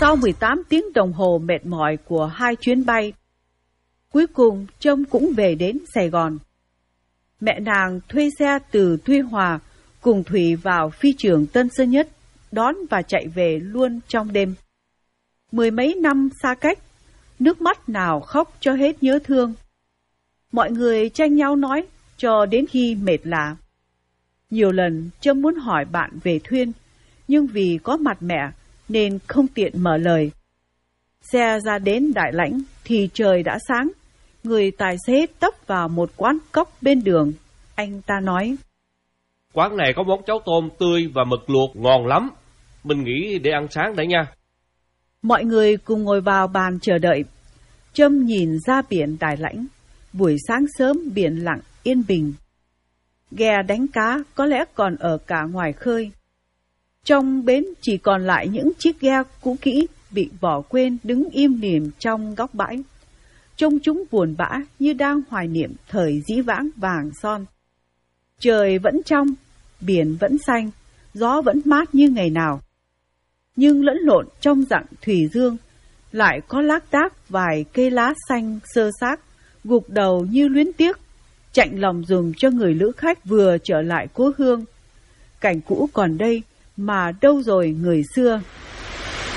Sau 18 tiếng đồng hồ mệt mỏi của 2 chuyến bay, cuối cùng Trâm cũng về đến Sài Gòn. Mẹ nàng thuê xe từ Tuy Hòa cùng Thủy vào phi trường Tân Sơn Nhất, đón và chạy về luôn trong đêm. 10 mấy năm xa cách, nước mắt nào khóc cho hết nhớ thương. Mọi người tranh nhau nói cho đến khi mệt lả. Nhiều lần Trâm muốn hỏi bạn về Thuyên, nhưng vì có mặt mẹ nên không tiện mở lời. Xe ra đến Đại Lãnh thì trời đã sáng. Người tài xế tấp vào một quán cóc bên đường. Anh ta nói: Quán này có món cháo tôm tươi và mực luộc ngon lắm. Mình nghĩ để ăn sáng đấy nha. Mọi người cùng ngồi vào bàn chờ đợi. Trâm nhìn ra biển Đại Lãnh. Buổi sáng sớm biển lặng yên bình. Ghe đánh cá có lẽ còn ở cả ngoài khơi. Trong bến chỉ còn lại những chiếc ghe cũ kỹ bị bỏ quên đứng im lìm trong góc bãi. Trông chúng buồn bã như đang hoài niệm thời dĩ vãng vàng son. Trời vẫn trong, biển vẫn xanh, gió vẫn mát như ngày nào. Nhưng lẫn lộn trong dặng thủy dương, lại có lác đác vài cây lá xanh xơ xác, gục đầu như luyến tiếc, chạnh lòng dùng cho người lữ khách vừa trở lại cố hương. Cảnh cũ còn đây, mà đâu rồi người xưa.